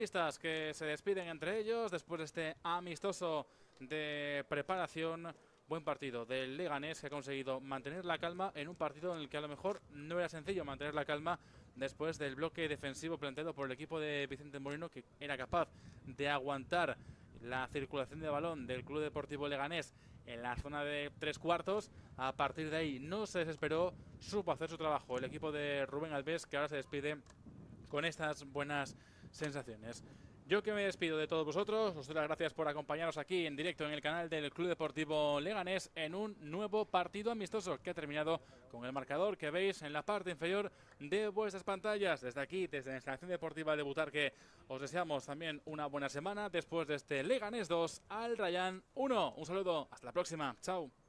Que se despiden entre ellos después de este amistoso de preparación. Buen partido del Leganés, que ha conseguido mantener la calma en un partido en el que a lo mejor no era sencillo mantener la calma después del bloque defensivo planteado por el equipo de Vicente Moreno, que era capaz de aguantar la circulación de balón del Club Deportivo Leganés en la zona de tres cuartos. A partir de ahí no se desesperó, supo hacer su trabajo el equipo de Rubén Alves, que ahora se despide con estas buenas sensaciones. Yo que me despido de todos vosotros, os doy las gracias por acompañaros aquí en directo en el canal del Club Deportivo Leganés en un nuevo partido amistoso que ha terminado con el marcador que veis en la parte inferior de vuestras pantallas. Desde aquí, desde la instalación deportiva de Butarque, os deseamos también una buena semana después de este Leganés 2 al Rayan 1. Un saludo, hasta la próxima, chao.